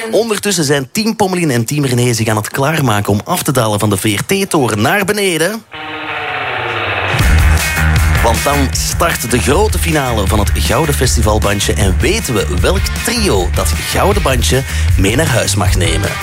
Ondertussen zijn Team Pommelien en Team René zich aan het klaarmaken om af te dalen van de VRT-toren naar beneden. Want dan start de grote finale van het Gouden Festivalbandje en weten we welk trio dat Gouden Bandje mee naar huis mag nemen.